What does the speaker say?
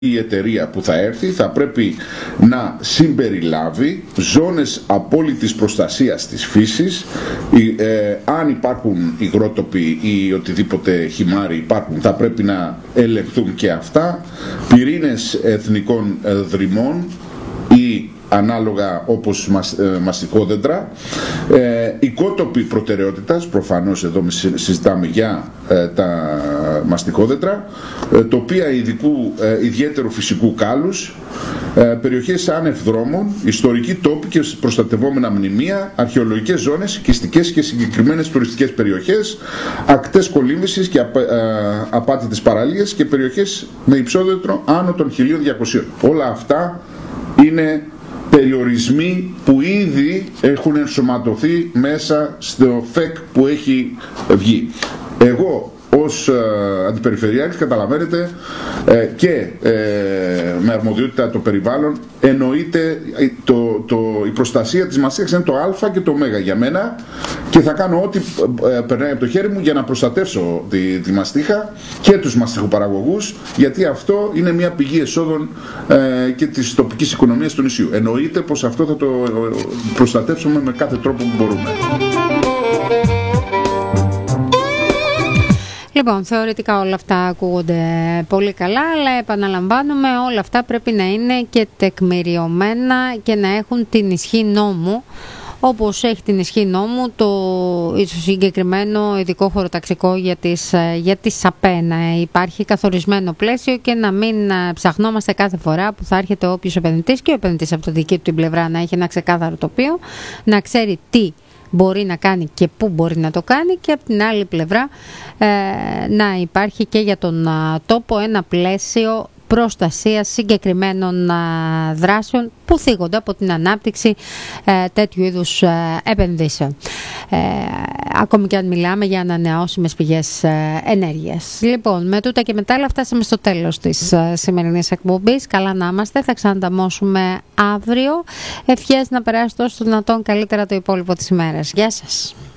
η εταιρεία που θα έρθει θα πρέπει να συμπεριλάβει ζώνες απόλυτης προστασίας της φύσης, αν υπάρχουν υγρότοποι ή οτιδήποτε χυμάρι υπάρχουν θα πρέπει να ελεγχθούν και αυτά, πυρήνες εθνικών δρυμών ή ανάλογα όπως μαστιχόδεντρα, οικότοποι προτεραιότητας, προφανώς εδώ συζητάμε για τα μαστιχόδεντρα, τοπία ιδιαίτερου φυσικού κάλους, περιοχές άνευ δρόμων, ιστορικοί τόποι και προστατευόμενα μνημεία, αρχαιολογικές ζώνες, οικιστικές και συγκεκριμένες τουριστικές περιοχές, ακτές κολύμβησης και απάτητες παραλίες και περιοχές με υψόδετρο άνω των 1200. Όλα αυτά είναι περιορισμοί που ήδη έχουν ενσωματωθεί μέσα στο ΦΕΚ που έχει βγει. Εγώ ως αντιπεριφερειάρχης, καταλαβαίνετε, και με αρμοδιότητα το περιβάλλον, εννοείται η προστασία της μαστίχας είναι το α και το ω για μένα και θα κάνω ό,τι περνάει από το χέρι μου για να προστατεύσω τη μαστίχα και τους μαστιχοπαραγωγούς, γιατί αυτό είναι μια πηγή εσόδων και της τοπικής οικονομίας του νησιού. Εννοείται πως αυτό θα το προστατεύσουμε με κάθε τρόπο που μπορούμε. Λοιπόν, θεωρητικά όλα αυτά ακούγονται πολύ καλά, αλλά επαναλαμβάνουμε, όλα αυτά πρέπει να είναι και τεκμηριωμένα και να έχουν την ισχύ νόμου, όπως έχει την ισχύ νόμου το συγκεκριμένο ειδικό χωροταξικό για τις ΣΑΠΕ. Να υπάρχει καθορισμένο πλαίσιο και να μην ψαχνόμαστε κάθε φορά που θα έρχεται όποιος επενδυτής, και ο επενδυτής από τη δική του την πλευρά να έχει ένα ξεκάθαρο τοπίο, να ξέρει τι μπορεί να κάνει και πού μπορεί να το κάνει, και από την άλλη πλευρά να υπάρχει και για τον τόπο ένα πλαίσιο προστασίας συγκεκριμένων δράσεων που θίγονται από την ανάπτυξη τέτοιου είδους επενδύσεων. Ακόμη και αν μιλάμε για ανανεώσιμες πηγές ενέργειας. Λοιπόν, με τούτα και μετά φτάσαμε στο τέλος της σημερινής εκπομπής. Καλά να είμαστε, θα ξανανταμώσουμε αύριο. Ευχές να περάσετε όσο δυνατόν καλύτερα το υπόλοιπο της ημέρας. Γεια σας.